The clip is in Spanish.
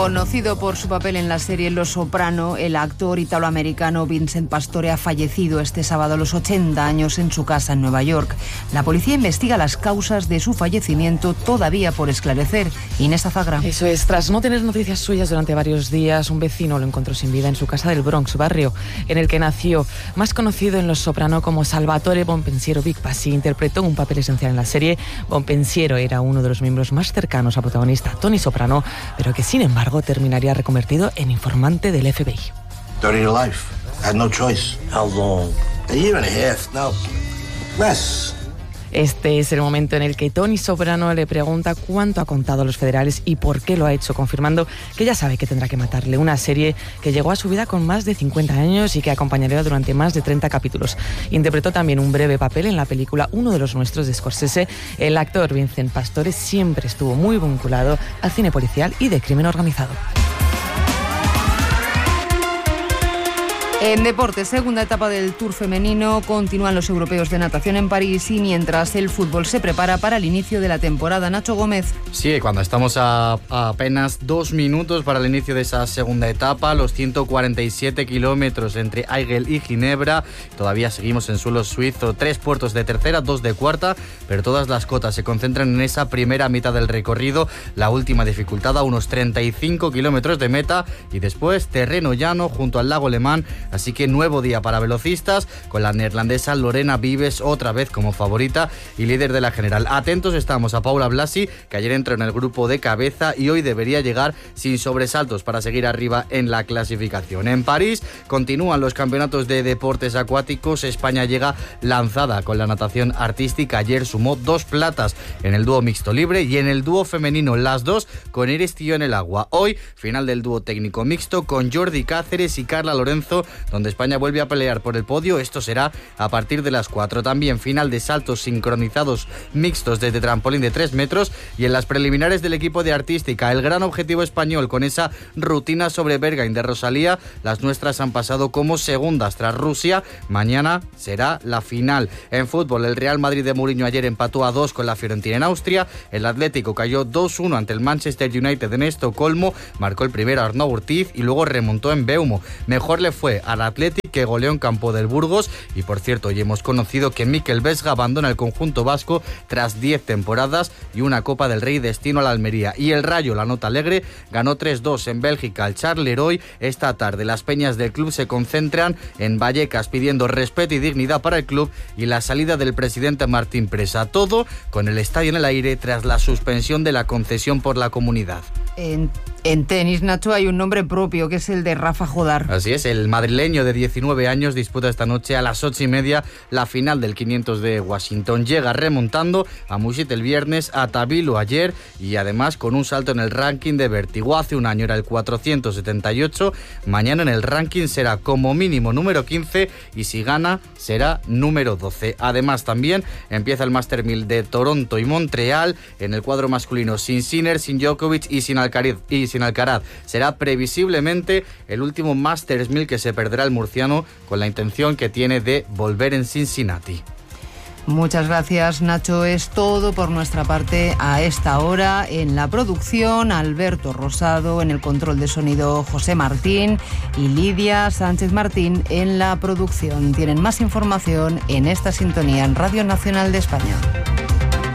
Conocido por su papel en la serie Los Soprano, el actor italoamericano Vincent Pastore ha fallecido este sábado a los 80 años en su casa en Nueva York. La policía investiga las causas de su fallecimiento, todavía por esclarecer. Inés Azagra. Eso es, tras no tener noticias suyas durante varios días, un vecino lo encontró sin vida en su casa del Bronx, barrio en el que nació. Más conocido en Los Soprano como Salvatore Bonpensiero, Vic Bassi interpretó un papel esencial en la serie. Bonpensiero era uno de los miembros más cercanos al protagonista, Tony Soprano, pero que sin embargo terminaría reconvertido en informante del FBI. Dirty to life. I had no choice. How long? A year and a half. No, less. Este es el momento en el que Tony Soprano le pregunta cuánto ha contado a los federales y por qué lo ha hecho, confirmando que ya sabe que tendrá que matarle. Una serie que llegó a su vida con más de 50 años y que acompañaría durante más de 30 capítulos. Interpretó también un breve papel en la película Uno de los nuestros de Scorsese. El actor Vincent Pastore siempre estuvo muy vinculado al cine policial y de crimen organizado. En deportes, segunda etapa del Tour femenino, continúan los europeos de natación en París y mientras el fútbol se prepara para el inicio de la temporada. Nacho Gómez. Sí, cuando estamos a apenas 2 minutos para el inicio de esa segunda etapa, los 147 kilómetros entre Aigle y Ginebra, todavía seguimos en suelo suizo, 3 puertos de tercera, 2 de cuarta, pero todas las cotas se concentran en esa primera mitad del recorrido, la última dificultad a unos 35 kilómetros de meta y después terreno llano junto al lago Le Mans. Así que nuevo día para velocistas, con la neerlandesa Lorena Vives otra vez como favorita y líder de la general. Atentos estamos a Paula Blasi, que ayer entró en el grupo de cabeza y hoy debería llegar sin sobresaltos para seguir arriba en la clasificación. En París continúan los campeonatos de deportes acuáticos. España llega lanzada con la natación artística. Ayer sumó 2 platas en el dúo mixto libre y en el dúo femenino, las 2 con Iris Tío en el agua. Hoy, final del dúo técnico mixto con Jordi Cáceres y Carla Lorenzo, donde España vuelve a pelear por el podio. Esto será a partir de las 4. También final de saltos sincronizados mixtos desde trampolín de 3 metros y en las preliminares del equipo de artística, el gran objetivo español con esa rutina sobre Berghain de Rosalía. Las nuestras han pasado como segundas tras Rusia. Mañana será la final. En fútbol, el Real Madrid de Mourinho ayer empató a 2 con la Fiorentina en Austria. El Atlético cayó 2-1 ante el Manchester United en Estocolmo. Marcó el primero Arnaud Ortiz y luego remontó en Beumo. Mejor le fue al Athletic, que goleó en campo del Burgos. Y por cierto, hoy hemos conocido que Mikel Vesga abandona el conjunto vasco tras 10 temporadas y una Copa del Rey destino a la Almería. Y el Rayo, la nota alegre, ganó 3-2 en Bélgica al Charleroi. Esta tarde las peñas del club se concentran en Vallecas pidiendo respeto y dignidad para el club y la salida del presidente Martín Presa. Todo con el estadio en el aire tras la suspensión de la concesión por la comunidad. En tenis, Nacho, hay un nombre propio, que es el de Rafa Jodar. Así es, el madrileño de 19 años disputa esta noche a las 8:30 la final del 500 de Washington. Llega remontando a Musit el viernes, a Tabilo ayer y además con un salto en el ranking de vértigo. Hace un año era el 478, mañana en el ranking será como mínimo número 15 y si gana será número 12. Además también empieza el Master 1000 de Toronto y Montreal. En el cuadro masculino sin Sinner, sin Djokovic y sin Alcaraz. Será previsiblemente el último Masters 1000 que se perderá el murciano, con la intención que tiene de volver en Cincinnati. Muchas gracias, Nacho. Es todo por nuestra parte a esta hora. En la producción, Alberto Rosado; en el control de sonido, José Martín; y Lidia Sánchez Martín en la producción. Tienen más información en esta sintonía en Radio Nacional de España.